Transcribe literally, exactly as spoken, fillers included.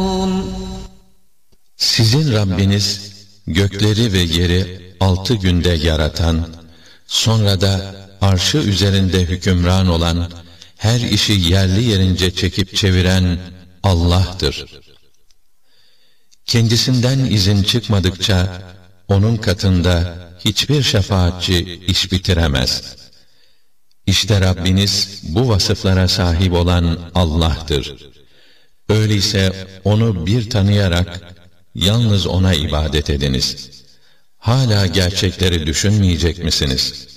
Sizin Rabbiniz gökleri ve yeri altı günde yaratan, sonra da arşı üzerinde hükümran olan, her işi yerli yerince çekip çeviren Allah'tır. Kendisinden izin çıkmadıkça, onun katında hiçbir şefaatçi iş bitiremez. İşte Rabbiniz bu vasıflara sahip olan Allah'tır. Öyleyse onu bir tanıyarak, yalnız ona ibadet ediniz. Hala gerçekleri düşünmeyecek misiniz?